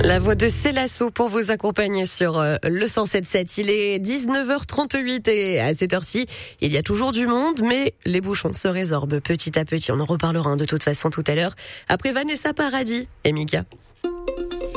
La voix de Célasso pour vous accompagner sur le 107.7. Il est 19h38 et à cette heure-ci, il y a toujours du monde, mais les bouchons se résorbent petit à petit. On en reparlera de toute façon tout à l'heure. Après Vanessa Paradis et Mika.